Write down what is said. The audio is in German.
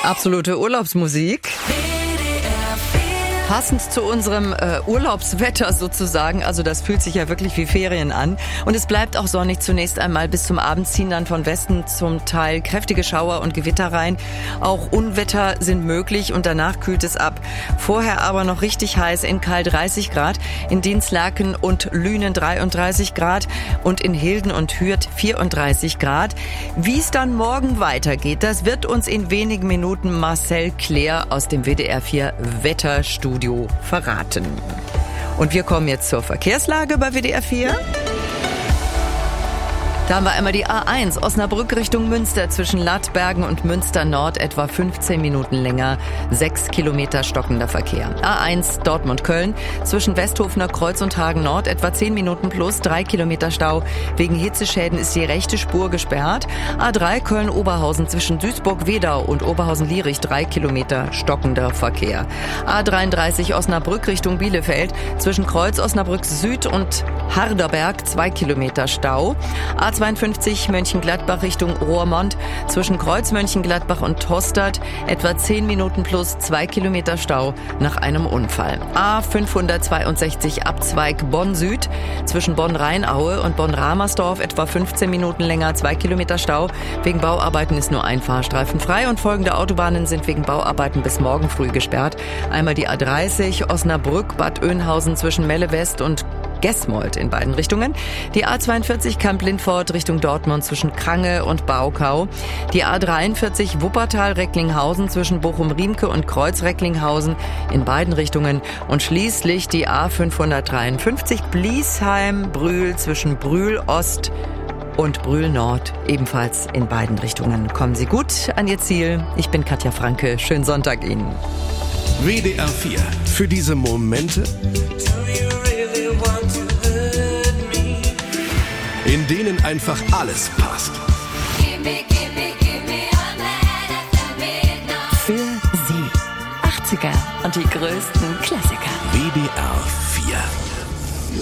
Absolute Urlaubsmusik. Passend zu unserem Urlaubswetter sozusagen, also das fühlt sich ja wirklich wie Ferien an. Und es bleibt auch sonnig zunächst einmal. Bis zum Abend ziehen dann von Westen zum Teil kräftige Schauer und Gewitter rein. Auch Unwetter sind möglich und danach kühlt es ab. Vorher aber noch richtig heiß in Kall 30 Grad, in Dinslaken und Lünen 33 Grad und in Hilden und Hürth 34 Grad. Wie es dann morgen weitergeht, das wird uns in wenigen Minuten Marcel Claire aus dem WDR 4 Wetterstudio verraten. Und wir kommen jetzt zur Verkehrslage bei WDR 4. Da haben wir einmal die A1 Osnabrück Richtung Münster zwischen Lattbergen und Münster Nord etwa 15 Minuten länger, 6 Kilometer stockender Verkehr. A1 Dortmund-Köln zwischen Westhofener Kreuz und Hagen Nord etwa 10 Minuten plus 3 Kilometer Stau. Wegen Hitzeschäden ist die rechte Spur gesperrt. A3 Köln-Oberhausen zwischen Duisburg-Wedau und Oberhausen-Lierich 3 Kilometer stockender Verkehr. A33 Osnabrück Richtung Bielefeld zwischen Kreuz Osnabrück Süd und Harderberg 2 Kilometer Stau. A52 Mönchengladbach Richtung Roermond zwischen Kreuz Mönchengladbach und Tostert etwa 10 Minuten plus 2 Kilometer Stau nach einem Unfall. A562 Abzweig Bonn Süd zwischen Bonn-Rheinaue und Bonn-Ramersdorf etwa 15 Minuten länger, 2 Kilometer Stau. Wegen Bauarbeiten ist nur ein Fahrstreifen frei und folgende Autobahnen sind wegen Bauarbeiten bis morgen früh gesperrt. Einmal die A30 Osnabrück-Bad Oeynhausen zwischen Melle West und Gesmold in beiden Richtungen. Die A42 Kamp-Lindfort Richtung Dortmund zwischen Krange und Baukau. Die A43 Wuppertal-Recklinghausen zwischen Bochum-Riemke und Kreuz-Recklinghausen in beiden Richtungen. Und schließlich die A553 Bliesheim-Brühl zwischen Brühl-Ost und Brühl-Nord ebenfalls in beiden Richtungen. Kommen Sie gut an Ihr Ziel. Ich bin Katja Franke. Schönen Sonntag Ihnen. WDR 4. Für diese Momente, in denen einfach alles passt. Für Sie. 80er und die größten Klassiker. WDR 4.